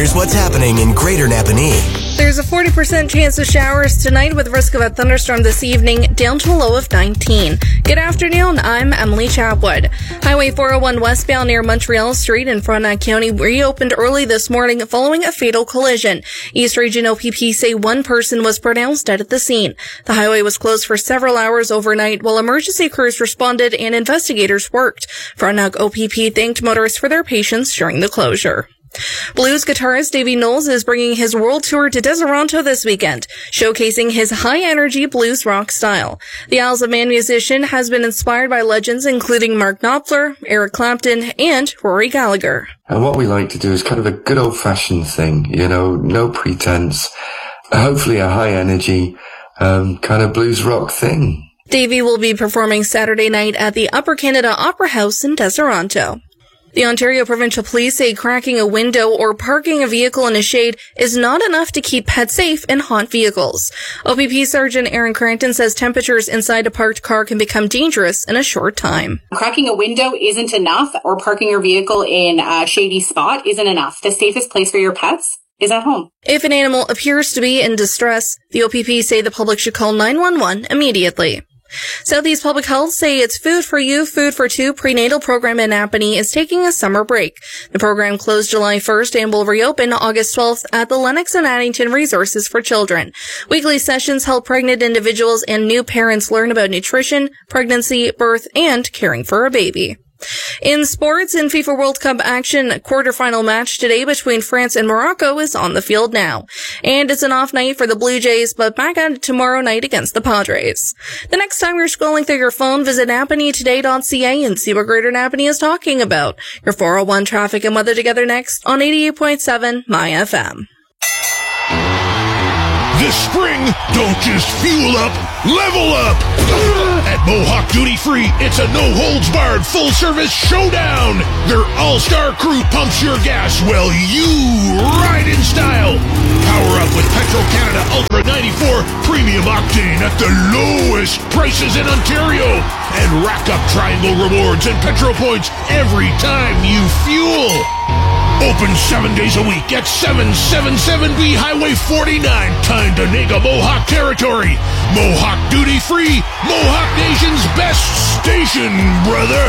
Here's what's happening in Greater Napanee. There's a 40% chance of showers tonight with risk of a thunderstorm this evening, down to a low of 19. Good afternoon, I'm Emily Chapwood. Highway 401 westbound near Montreal Street in Frontenac County reopened early this morning following a fatal collision. East Region OPP say one person was pronounced dead at the scene. The highway was closed for several hours overnight while emergency crews responded and investigators worked. Frontenac OPP thanked motorists for their patience during the closure. Blues guitarist Davey Knowles is bringing his world tour to Deseronto this weekend, showcasing his high-energy blues rock style. The Isles of Man musician has been inspired by legends including Mark Knopfler, Eric Clapton, and Rory Gallagher. And what we like to do is kind of a good old-fashioned thing, no pretense, hopefully a high-energy kind of blues rock thing. Davey will be performing Saturday night at the Upper Canada Opera House in Deseronto. The Ontario Provincial Police say cracking a window or parking a vehicle in a shade is not enough to keep pets safe in haunt vehicles. OPP Sergeant Aaron Crankton says temperatures inside a parked car can become dangerous in a short time. Cracking a window isn't enough, or parking your vehicle in a shady spot isn't enough. The safest place for your pets is at home. If an animal appears to be in distress, the OPP say the public should call 911 immediately. Southeast Public Health say its Food for You, Food for Two prenatal program in Napanee is taking a summer break. The program closed July 1st and will reopen August 12th at the Lennox and Addington Resources for Children. Weekly sessions help pregnant individuals and new parents learn about nutrition, pregnancy, birth, and caring for a baby. In sports, in FIFA World Cup action, a quarterfinal match today between France and Morocco is on the field now. And it's an off night for the Blue Jays, but back at it tomorrow night against the Padres. The next time you're scrolling through your phone, visit napaneetoday.ca and see what Greater Napanee is talking about. Your 401 traffic and weather together next on 88.7 My FM. This spring, don't just fuel up, level up! At Mohawk Duty Free, it's a no-holds-barred full-service showdown! Their all-star crew pumps your gas while you ride in style! Power up with Petro-Canada Ultra 94 Premium Octane at the lowest prices in Ontario! And rack up Triangle rewards and Petro points every time you fuel! Open 7 days a week at 777B Highway 49, Tyndonega, Mohawk Territory. Mohawk Duty Free, Mohawk Nation's best station, brother.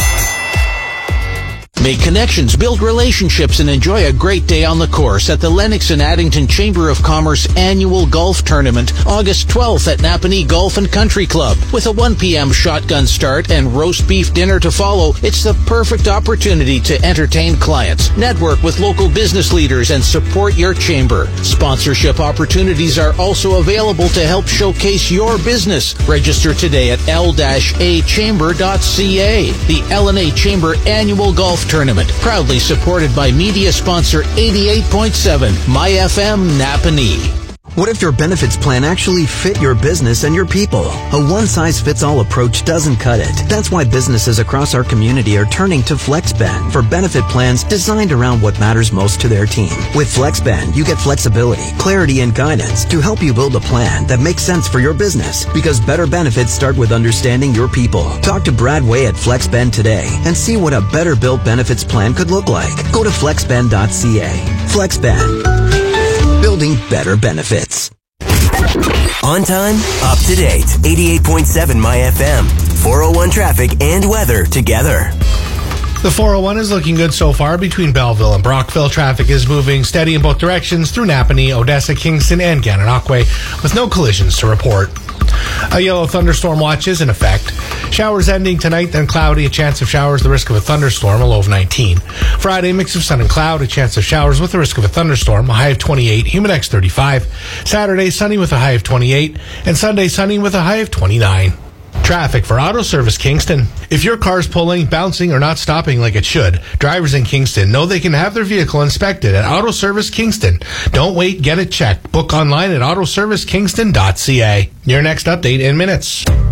Make connections, build relationships, and enjoy a great day on the course at the Lennox and Addington Chamber of Commerce Annual Golf Tournament, August 12th at Napanee Golf and Country Club. With a 1 p.m. shotgun start and roast beef dinner to follow, it's the perfect opportunity to entertain clients, network with local business leaders, and support your chamber. Sponsorship opportunities are also available to help showcase your business. Register today at l-achamber.ca. The L&A Chamber Annual Golf Tournament, proudly supported by media sponsor 88.7 My FM Napanee. What if your benefits plan actually fit your business and your people? A one-size-fits-all approach doesn't cut it. That's why businesses across our community are turning to FlexBand for benefit plans designed around what matters most to their team. With FlexBand, you get flexibility, clarity, and guidance to help you build a plan that makes sense for your business, because better benefits start with understanding your people. Talk to Brad Way at FlexBand today and see what a better-built benefits plan could look like. Go to flexband.ca. FlexBand. Building better benefits. On time, up to date. 88.7 My FM. 401 traffic and weather together. The 401 is looking good so far between Belleville and Brockville. Traffic is moving steady in both directions through Napanee, Odessa, Kingston, and Gananoque, with no collisions to report. A yellow thunderstorm watch is in effect. Showers ending tonight, then cloudy, a chance of showers, the risk of a thunderstorm, a low of 19. Friday, mix of sun and cloud, a chance of showers with the risk of a thunderstorm, a high of 28, Humidex 35. Saturday, sunny with a high of 28, and Sunday, sunny with a high of 29. Traffic for Auto Service Kingston. If your car's pulling, bouncing, or not stopping like it should, drivers in Kingston know they can have their vehicle inspected at Auto Service Kingston. Don't wait, get it checked. Book online at autoservicekingston.ca. Your next update in minutes.